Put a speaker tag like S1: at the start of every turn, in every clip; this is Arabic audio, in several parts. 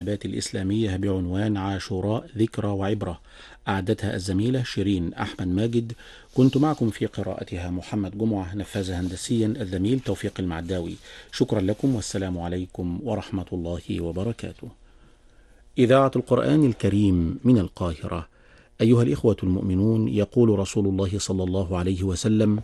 S1: الإسلامية بعنوان عاشوراء ذكرى وعبرة، أعدتها الزميلة شيرين أحمد ماجد. كنت معكم في قراءتها محمد جمعة، نفذها هندسيا الزميل توفيق المعداوي. شكرا لكم والسلام عليكم ورحمة الله وبركاته. إذاعة القرآن الكريم من القاهرة. أيها الإخوة المؤمنون، يقول رسول الله صلى الله عليه وسلم: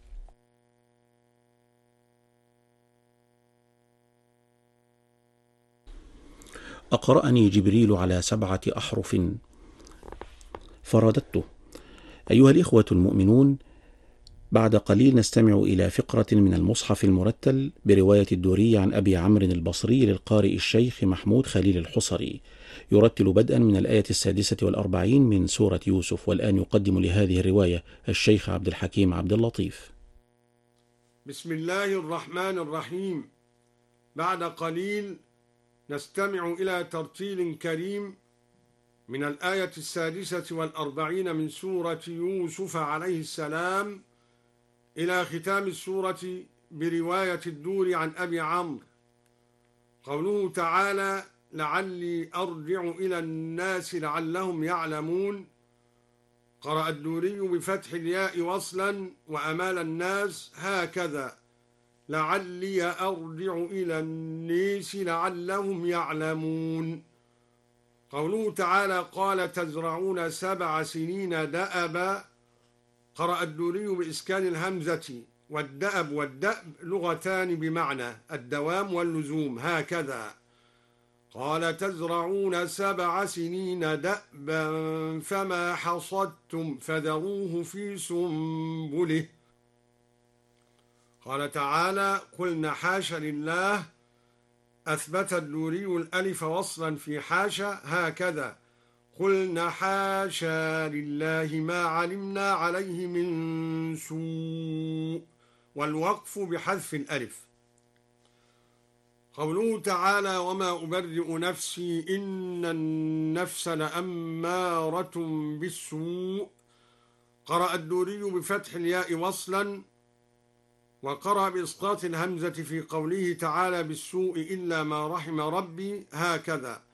S1: أقرأني جبريل على 7 أحرف فرددته. أيها الإخوة المؤمنون، بعد قليل نستمع إلى فقرة من المصحف المرتل برواية الدوري عن أبي عمرو البصري للقارئ الشيخ محمود خليل الحصري، يرتل بدءا من الآية 46 من سورة يوسف. والآن يقدم لهذه الرواية الشيخ عبد الحكيم عبد اللطيف.
S2: بسم الله الرحمن الرحيم. بعد قليل نستمع إلى ترتيل كريم من الآية 46 من سورة يوسف عليه السلام إلى ختام السورة برواية الدور عن أبي عمرو. قوله تعالى: لعلي أرجع إلى الناس لعلهم يعلمون. قرأ الدوري بفتح الياء وصلا وأمال الناس هكذا: لعلي أرجع إلى الناس لعلهم يعلمون. قوله تعالى: قال تزرعون 7 سنين دأبا. قرأ الدوري بإسكان الهمزة، والدأب والدأب لغتان بمعنى الدوام واللزوم هكذا: قال تزرعون 7 سنين دأبا فما حصدتم فذروه في سنبله. قال تعالى: قلنا حاشا لله. أثبت الدوري الألف وصلا في حاشا هكذا: قلنا حاشا لله ما علمنا عليه من سوء، والوقف بحذف الألف. قوله تعالى: وما أبرئ نفسي إن النفس لأمارة بالسوء. قرأ الدوري بفتح الياء وصلا، وقرأ بإسقاط الهمزة في قوله تعالى: بالسوء إلا ما رحم ربي هكذا: